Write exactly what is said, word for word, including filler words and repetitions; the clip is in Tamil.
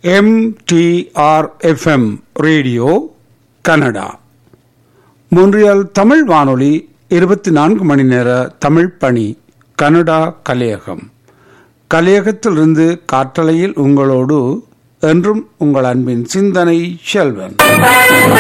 M D R F M radio Canada, Montreal Tamil வானொலி, இருபத்தி நான்கு மணி நேர தமிழ் பணி. கனடா கலையகம். கலையகத்திலிருந்து காற்றலையில் உங்களோடு என்றும் உங்கள் அன்பின் சிந்தனை செல்வன்.